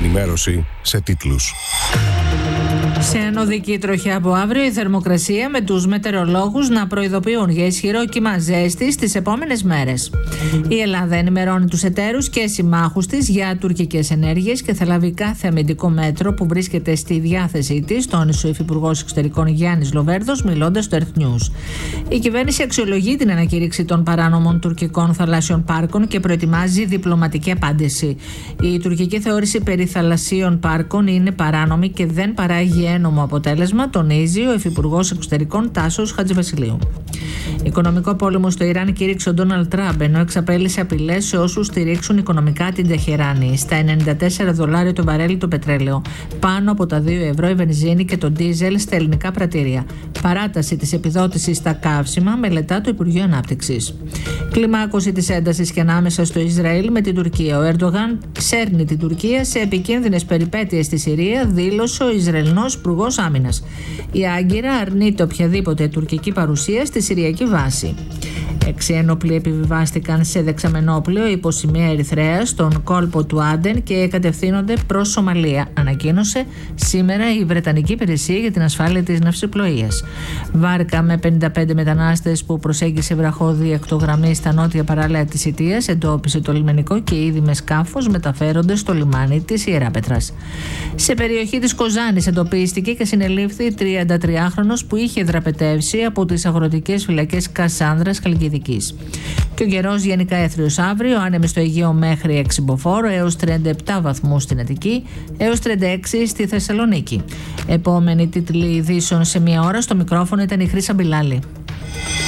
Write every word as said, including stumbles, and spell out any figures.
ενημέρωση σε τίτλους. Σε ανωδική τροχιά από αύριο η θερμοκρασία, με τους μετεωρολόγους να προειδοποιούν για ισχυρό κύμα ζέστης τις επόμενες μέρες. Η Ελλάδα ενημερώνει τους εταίρους και συμμάχους της για τουρκικές ενέργειες και θα λάβει κάθε αμυντικό μέτρο που βρίσκεται στη διάθεσή της, τόνισε ο Υφυπουργός Εξωτερικών Γιάννης Λοβέρδος, μιλώντας στο Earth News. Η κυβέρνηση αξιολογεί την ανακήρυξη των παράνομων τουρκικών θαλάσσιων πάρκων και προετοιμάζει διπλωματική απάντηση. Η τουρκική θεώρηση περί θαλασσίων πάρκων είναι παράνομη και δεν παράγει ένομο αποτέλεσμα, τονίζει ο Υφυπουργός Εξωτερικών Τάσος Χατζηβασιλείου. Οικονομικό πόλεμο στο Ιράν κήρυξε ο Ντόναλντ Τραμπ, ενώ εξαπέλυσε απειλές σε όσους στηρίξουν οικονομικά την Τεχεράνη. Στα ενενήντα τέσσερα δολάρια το βαρέλι το πετρέλαιο, πάνω από τα δύο ευρώ η βενζίνη και το ντίζελ στα ελληνικά πρατήρια. Παράταση της επιδότησης στα καύσιμα, μελετά το Υπουργείο Ανάπτυξης. Κλιμάκωση της έντασης και ανάμεσα στο Ισραήλ με την Τουρκία. Ο Ερντογάν σέρνει την Τουρκία σε επικίνδυνες περιπέτειες στη Συρία, δήλωσε ο Ισραηλινός Υπουργός Άμυνας. Η Άγκυρα αρνείται οποιαδήποτε τουρκική παρουσία στη Συριακή βάση. Έξι ένοπλοι επιβιβάστηκαν σε δεξαμενόπλαιο υπό σημαία Ερυθρέας στον κόλπο του Άντεν και κατευθύνονται προς Σομαλία, ανακοίνωσε σήμερα η Βρετανική Υπηρεσία για την Ασφάλεια της Ναυσιπλοείας. Βάρκα με πενήντα πέντε μετανάστες που προσέγγισε βραχώδη εκτογραμμή στα νότια παράλια της Ιτίας εντόπισε το λιμενικό και ήδη με σκάφος μεταφέρονται στο λιμάνι της Ιεράπετρας. Σε περιοχή της Κοζάνης εντοπίστηκε και συνελήφθη τριαντατριάχρονος που είχε δραπετεύσει από τις αγροτικές φυλακές Κασάνδρας Χαλκιδικής. Και ο καιρός γενικά έθριος αύριο, άνεμοι στο Αιγαίο μέχρι εξυμποφόρο έως τριάντα επτά βαθμούς στην Αττική, έως τριάντα έξι στη Θεσσαλονίκη. Επόμενη τίτλη ειδήσεων σε μία ώρα, στο μικρόφωνο ήταν η Χρύσα Μπιλάλη.